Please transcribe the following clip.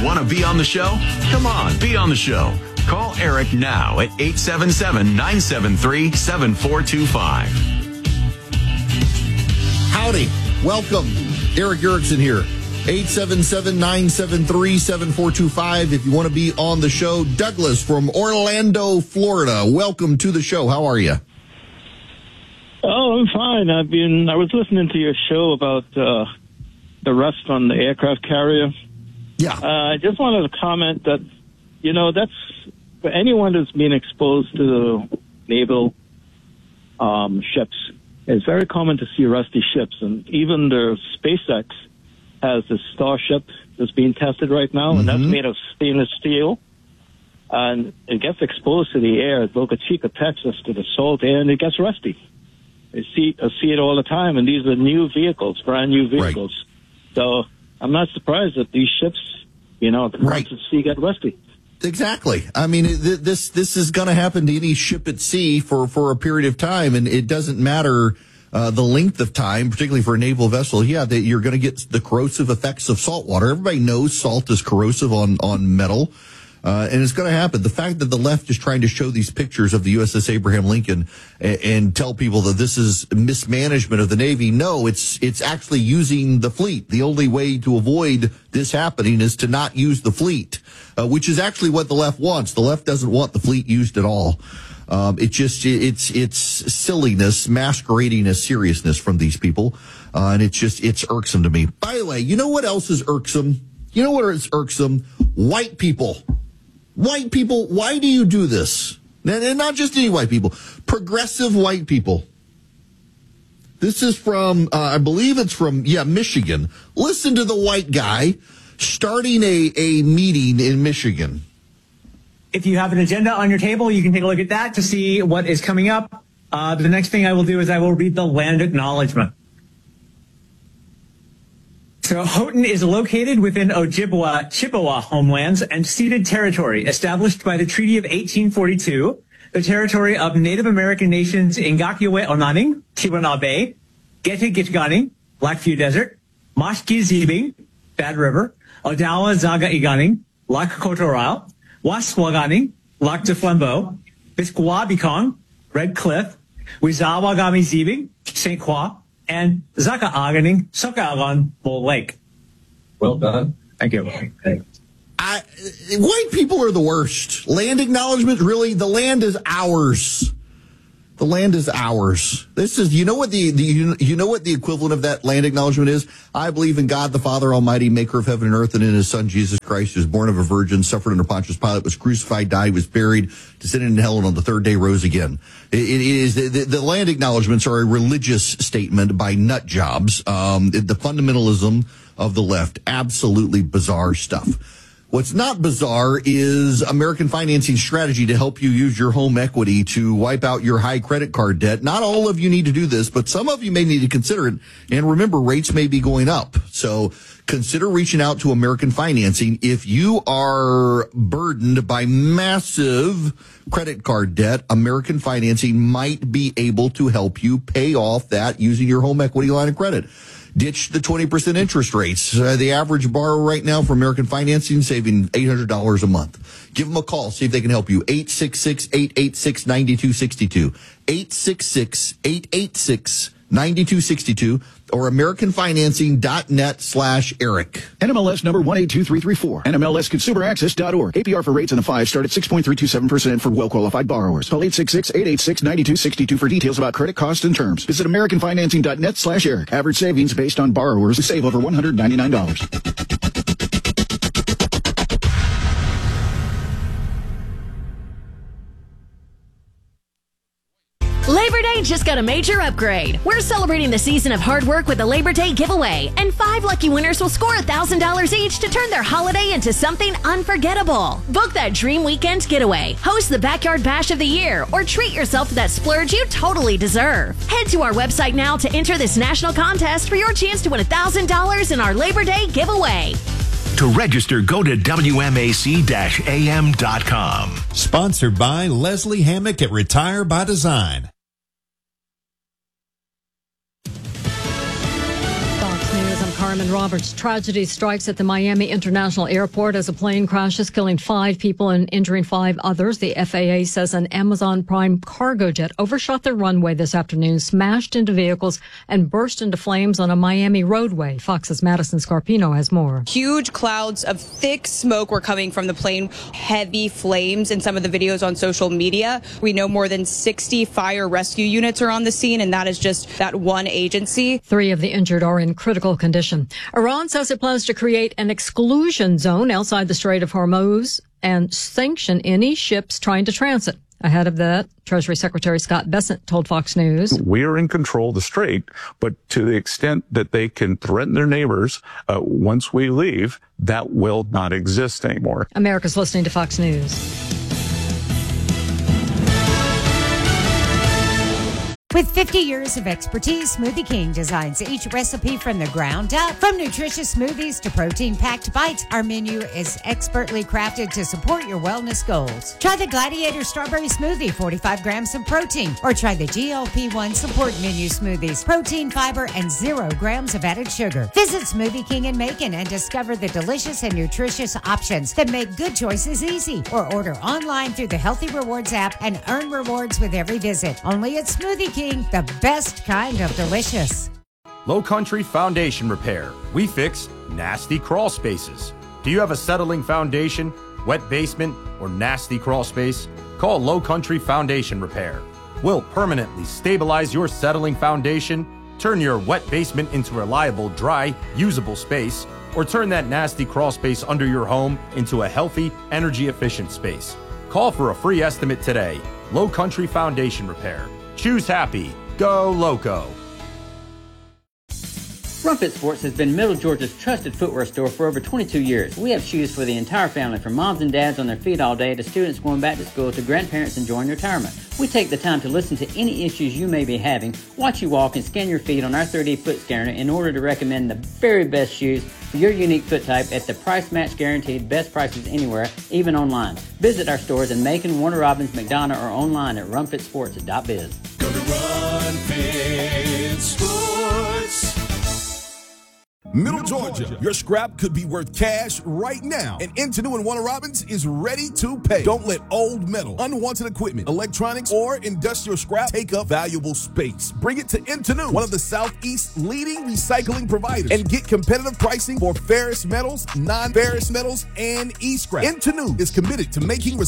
Want to be on the show? Come on, be on the show. Call Eric now at 877-973-7425. Howdy. Welcome. Eric Erickson here. 877-973-7425 if you want to be on the show. Douglas from Orlando, Florida. Welcome to the show. How are you? Oh, I'm fine. I was listening to your show about the rust on the aircraft carrier. Yeah. I just wanted to comment that, that's for anyone that's been exposed to the naval ships. It's very common to see rusty ships, and even the SpaceX has this Starship that's being tested right now, and that's made of stainless steel, and it gets exposed to the air at Boca Chica, Texas, to the salt air, and it gets rusty. I see it all the time, and these are new vehicles, brand new vehicles. Right. So I'm not surprised that these ships, right, at sea get rusty. Exactly. I mean, this is going to happen to any ship at sea for a period of time, and it doesn't matter the length of time, particularly for a naval vessel. Yeah, that you're going to get the corrosive effects of salt water. Everybody knows salt is corrosive on metal, and it's going to happen. The fact that the left is trying to show these pictures of the USS Abraham Lincoln and tell people that this is mismanagement of the Navy, no, it's actually using the fleet. The only way to avoid this happening is to not use the fleet, which is actually what the left wants. The left doesn't want the fleet used at all. It's silliness masquerading as seriousness from these people. And it's irksome to me. By the way, you know what else is irksome? You know what is irksome? White people. White people, why do you do this? And not just any white people. Progressive white people. This is from, I believe it's from, Michigan. Listen to the white guy starting a meeting in Michigan. If you have an agenda on your table, you can take a look at that to see what is coming up. The next thing I will do is I will read the land acknowledgement. So Houghton is located within Ojibwa, Chippewa homelands and ceded territory established by the Treaty of 1842, the territory of Native American nations Ngakiwe Onaning, Tiwanabe, Gete-Gitganing, Blackview Desert, Mashki-Zibing, Bad River, Odawa Zaga Iganing, Lac Cotoral, Waswaganing, Lac de Flambeau, Bisquawabikong, Red Cliff, Wizawagami Zibing, St. Croix, and Zaka Aganing, Sokaagon, Bull Lake. Well done. Thank you. White people are the worst. Land acknowledgement, really, the land is ours. The land is ours. This is, you know what the equivalent of that land acknowledgement is? I believe in God the Father Almighty, maker of heaven and earth, and in his Son Jesus Christ, who was born of a virgin, suffered under Pontius Pilate, was crucified, died, was buried, descended into hell, and on the third day rose again. It is the land acknowledgements are a religious statement by nut jobs. The fundamentalism of the left, absolutely bizarre stuff. What's not bizarre is American financing strategy to help you use your home equity to wipe out your high credit card debt. Not all of you need to do this, but some of you may need to consider it. And remember, rates may be going up. So consider reaching out to American Financing. If you are burdened by massive credit card debt, American Financing might be able to help you pay off that using your home equity line of credit. Ditch the 20% interest rates. The average borrower right now for American Financing saving $800 a month. Give them a call. See if they can help you. 866-886-9262. 866-886-9262 or AmericanFinancing.net/Eric. NMLS number 182334. NMLSConsumerAccess.org. APR for rates in the 5 start at 6.327% for well-qualified borrowers. Call 866-886-9262 for details about credit costs and terms. Visit AmericanFinancing.net/Eric. Average savings based on borrowers who save over $199. Labor Day just got a major upgrade. We're celebrating the season of hard work with a Labor Day giveaway, and 5 lucky winners will score $1,000 each to turn their holiday into something unforgettable. Book that dream weekend getaway, host the Backyard Bash of the Year, or treat yourself to that splurge you totally deserve. Head to our website now to enter this national contest for your chance to win $1,000 in our Labor Day giveaway. To register, go to WMAC-AM.com. Sponsored by Leslie Hammock at Retire by Design. Carmen Roberts. Tragedy strikes at the Miami International Airport as a plane crashes, killing 5 people and injuring 5 others. The FAA says an Amazon Prime cargo jet overshot the runway this afternoon, smashed into vehicles, and burst into flames on a Miami roadway. Fox's Madison Scarpino has more. Huge clouds of thick smoke were coming from the plane, heavy flames in some of the videos on social media. We know more than 60 fire rescue units are on the scene, and that is just that one agency. 3 of the injured are in critical condition. Iran says it plans to create an exclusion zone outside the Strait of Hormuz and sanction any ships trying to transit. Ahead of that, Treasury Secretary Scott Bessent told Fox News, "We are in control of the strait, but to the extent that they can threaten their neighbors once we leave, that will not exist anymore." America's listening to Fox News. With 50 years of expertise, Smoothie King designs each recipe from the ground up. From nutritious smoothies to protein-packed bites, our menu is expertly crafted to support your wellness goals. Try the Gladiator Strawberry Smoothie, 45 grams of protein, or try the GLP-1 Support Menu Smoothies, protein, fiber, and 0 grams of added sugar. Visit Smoothie King in Macon and discover the delicious and nutritious options that make good choices easy. Or order online through the Healthy Rewards app and earn rewards with every visit. Only at Smoothie King, the best kind of delicious. Low Country Foundation Repair. We fix nasty crawl spaces. Do you have a settling foundation, wet basement, or nasty crawl space? Call Low Country Foundation Repair. We'll permanently stabilize your settling foundation, turn your wet basement into a reliable, dry, usable space, or turn that nasty crawl space under your home into a healthy, energy-efficient space. Call for a free estimate today. Low Country Foundation Repair. Choose happy. Go Loco. Rumpet Sports has been Middle Georgia's trusted footwear store for over 22 years. We have shoes for the entire family, from moms and dads on their feet all day to students going back to school to grandparents enjoying retirement. We take the time to listen to any issues you may be having, watch you walk, and scan your feet on our 3D foot scanner in order to recommend the very best shoes for your unique foot type at the price match guaranteed best prices anywhere, even online. Visit our stores in Macon, Warner Robins, McDonough, or online at runfitsports.biz. Go to Run Fit Sports. Middle Georgia, your scrap could be worth cash right now, and Intenu and Warner Robins is ready to pay. Don't let old metal, unwanted equipment, electronics, or industrial scrap take up valuable space. Bring it to Intenu, one of the Southeast's leading recycling providers, and get competitive pricing for ferrous metals, non-ferrous metals, and e-scrap. Intenu is committed to making